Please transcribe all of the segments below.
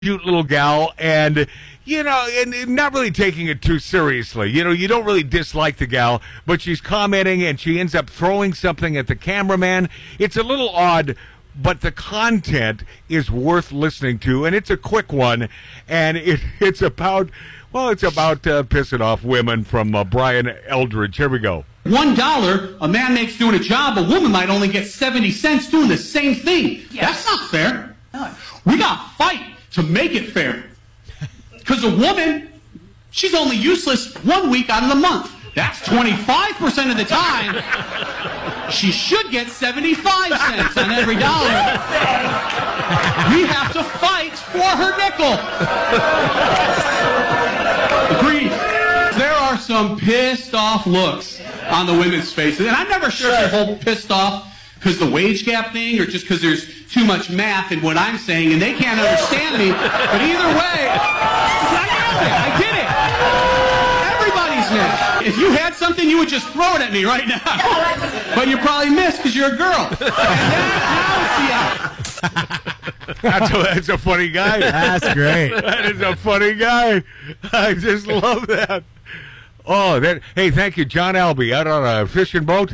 cute little gal, and and not really taking it too seriously. You don't really dislike the gal, but she's commenting, and she ends up throwing something at the cameraman. It's a little odd, but the content is worth listening to, and it's a quick one, and it's about pissing off women from Brian Eldridge. Here we go. $1 a man makes doing a job, a woman might only get 70 cents doing the same thing. Yes. That's not fair. No. We got to fight to make it fair. Because a woman, she's only useless 1 week out of the month. That's 25% of the time. She should get 75 cents on every dollar. We have to fight for her nickel. Agreed. There are some pissed off looks on the women's faces. And I'm never sure if they're whole pissed off because the wage gap thing or just because there's too much math in what I'm saying and they can't understand me. But either way, I did it. Everybody's mad. If you had something, you would just throw it at me right now. But you probably missed because you're a girl. And now it's the out. That's a funny guy. That's great. That is a funny guy. I just love that. Oh, hey, thank you, John Albee, out on a fishing boat.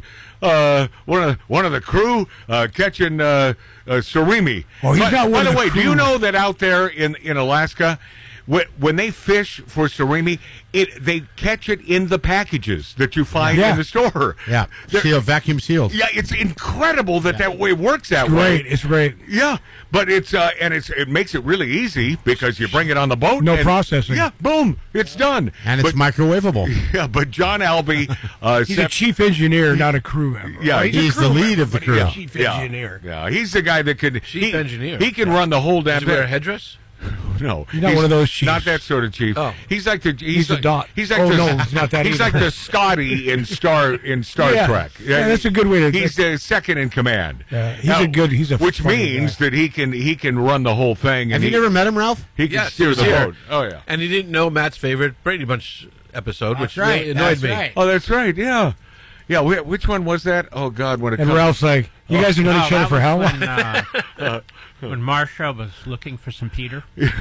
One of the crew catching surimi. Oh, he's not one by of the way, crew. do you know that out there in Alaska, when they fish for surimi, they catch it in the packages that you find in the store. Yeah, vacuum sealed. Yeah, it's incredible that way works that way. It's great. Yeah, but it makes it really easy because you bring it on the boat. No processing. Yeah, boom, it's done. And it's microwavable. Yeah, but John Albee, he's a chief engineer, not a crew member. Yeah, right? he's the lead of the crew. He's a chief engineer. Yeah, he's the guy that could. Chief engineer. He can run the whole damn Does he wear a thing. headress? No, he's not one of those chiefs. Not that sort of chief. Oh. He's like the dot. He's like no, he's not that. He's either. like the Scotty in Star Trek. Yeah, that's a good way to. He's the second in command. Yeah, he's a which funny means guy. that he can run the whole thing. Have you never met him, Ralph? He can Yes, steer he the was here. boat. Oh yeah. And he didn't know Matt's favorite Brady Bunch episode, which right. really annoyed That's me. right. Oh, that's right. Yeah. Yeah. Which one was that? Oh God, when it And comes. Ralph's like, you guys have known each other for how long? When Marsha was looking for some Peter.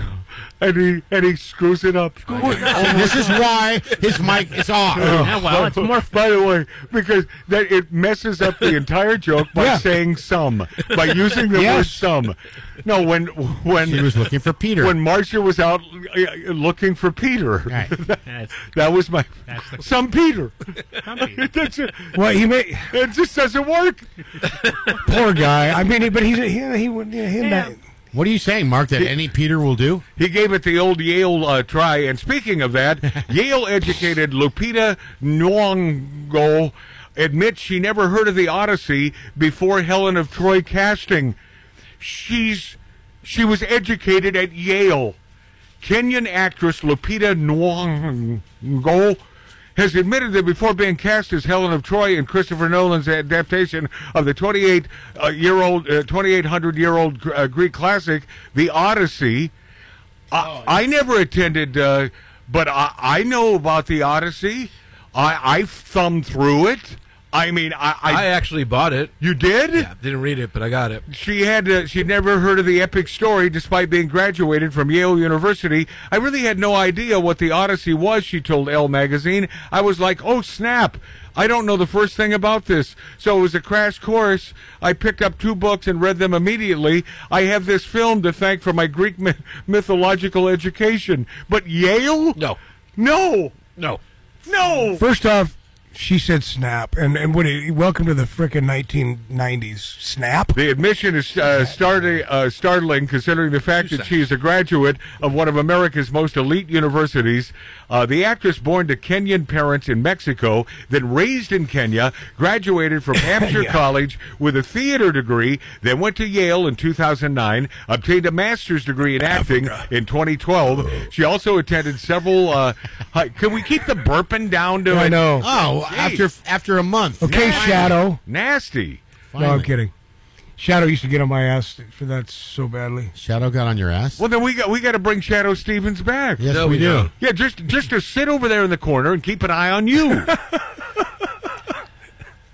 and he screws it up. This is why his mic is off. Yeah, well, it's more. By the way, because it messes up the entire joke by saying some, by using the word some. No, when He was looking for Peter. when Marcia was out looking for Peter, Right. that was my That's some Peter. the Well, It just doesn't work. poor guy. I mean, but he would. What are you saying, Mark, that any Peter will do? He gave it the old Yale try. And speaking of that, Yale-educated Lupita Nyong'o admits she never heard of the Odyssey before Helen of Troy casting. She was educated at Yale. Kenyan actress Lupita Nyong'o has admitted that before being cast as Helen of Troy in Christopher Nolan's adaptation of the 2,800-year-old Greek classic, The Odyssey, I never attended, but I know about The Odyssey. I thumbed through it. I mean, I actually bought it. You did? Yeah, didn't read it, but I got it. She'd never heard of the epic story despite being graduated from Yale University. I really had no idea what the Odyssey was, she told Elle magazine. I was like, oh, snap. I don't know the first thing about this. So it was a crash course. I picked up 2 books and read them immediately. I have this film to thank for my Greek mythological education. But Yale? No. No. No. No. First off, she said snap, and welcome to the frickin' 1990s. Snap? The admission is startling considering the fact that she is a graduate of one of America's most elite universities. The actress, born to Kenyan parents in Mexico, then raised in Kenya, graduated from Hampshire College with a theater degree, then went to Yale in 2009, obtained a master's degree in acting in 2012. She also attended several... can we keep the burping down to I know. Oh, after a month. Okay, Shadow. Nasty. No, I'm kidding. Shadow used to get on my ass for that so badly. Shadow got on your ass? Well, then we got to bring Shadow Stevens back. Yes, No, we we do. don't. Yeah, just to sit over there in the corner and keep an eye on you.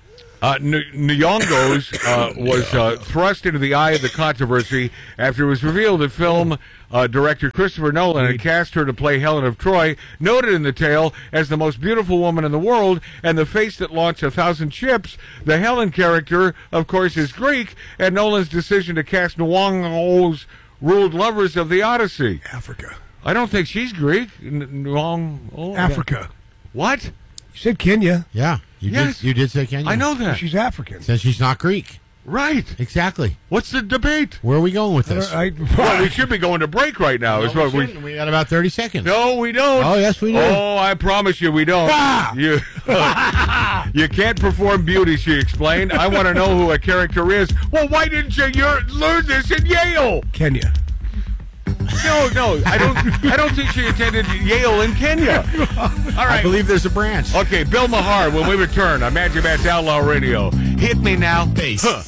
Nyong'o's was thrust into the eye of the controversy after it was revealed that film director Christopher Nolan had cast her to play Helen of Troy, noted in the tale as the most beautiful woman in the world and the face that launched 1,000 ships. The Helen character, of course, is Greek, and Nolan's decision to cast Nyong'o's ruled lovers of the Odyssey. Africa. I don't think she's Greek. Africa. What? You said Kenya. Yeah. Yes. You did say Kenya. I know that. She's African. Says she's not Greek. Right. Exactly. What's the debate? Where are we going with this? Well, we should be going to break right now. No, we got about 30 seconds. No, we don't. Oh, yes, we do. Oh, I promise you we don't. You can't perform beauty, she explained. I want to know who a character is. Well, why didn't you learn this in Yale? Kenya. No, I don't think she attended Yale in Kenya. All right. I believe there's a branch. Okay, Bill Maher, when we return on Magic Matt's Outlaw Radio. Hit me now. Bass. Huh.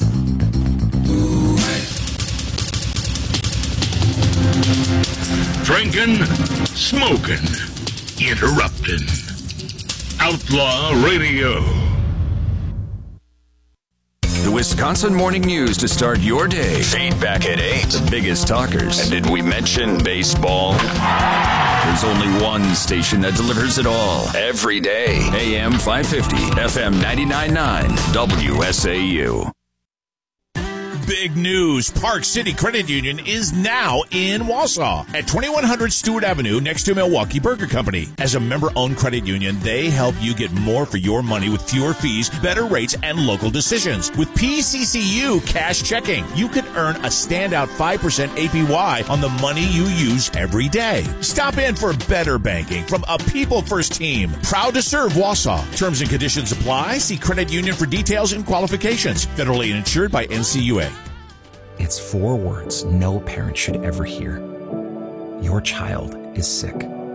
Drinking, smoking, interrupting. Outlaw Radio. The Wisconsin Morning News to start your day. Feedback at 8. The biggest talkers. And did we mention baseball? There's only one station that delivers it all. Every day. AM 550, FM 99.9, WSAU. Big news. Park City Credit Union is now in Wausau at 2100 Stewart Avenue next to Milwaukee Burger Company. As a member-owned credit union, they help you get more for your money with fewer fees, better rates, and local decisions. With PCCU Cash Checking, you can earn a standout 5% APY on the money you use every day. Stop in for better banking from a people-first team. Proud to serve Wausau. Terms and conditions apply. See Credit Union for details and qualifications. Federally insured by NCUA. It's 4 words no parent should ever hear. Your child is sick.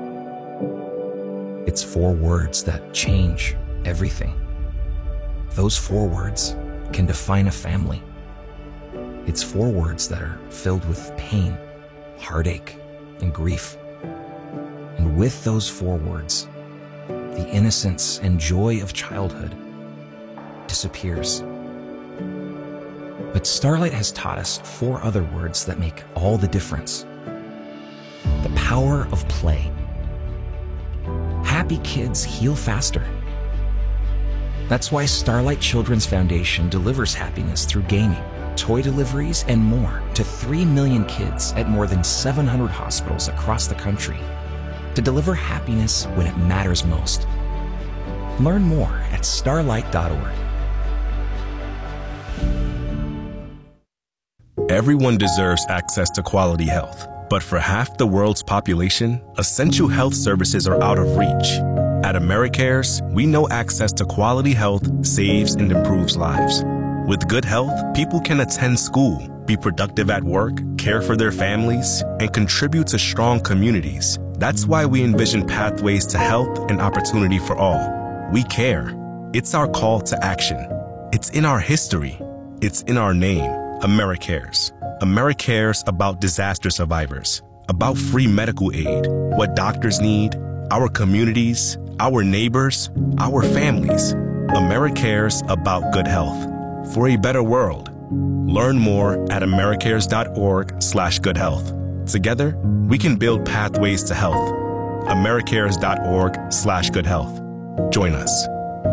It's 4 words that change everything. Those 4 words can define a family. It's 4 words that are filled with pain, heartache, and grief. And with those 4 words, the innocence and joy of childhood disappears. But Starlight has taught us 4 other words that make all the difference. The power of play. Happy kids heal faster. That's why Starlight Children's Foundation delivers happiness through gaming, toy deliveries, and more to 3 million kids at more than 700 hospitals across the country to deliver happiness when it matters most. Learn more at starlight.org. Everyone deserves access to quality health, but for half the world's population, essential health services are out of reach. At AmeriCares, we know access to quality health saves and improves lives. With good health, people can attend school, be productive at work, care for their families, and contribute to strong communities. That's why we envision pathways to health and opportunity for all. We care. It's our call to action. It's in our history. It's in our name. AmeriCares. AmeriCares about disaster survivors, about free medical aid, what doctors need, our communities, our neighbors, our families. AmeriCares about good health. For a better world. Learn more at americares.org/goodhealth. Together, we can build pathways to health. americares.org/goodhealth. Join us.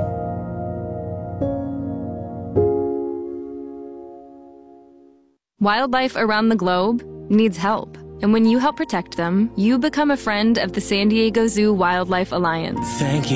Wildlife around the globe needs help. And when you help protect them, you become a friend of the San Diego Zoo Wildlife Alliance. Thank you.